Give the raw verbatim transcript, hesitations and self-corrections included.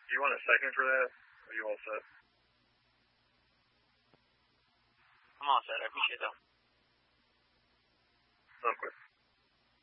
Do you want a second for that? Or are you all set? I'm all set. I appreciate that.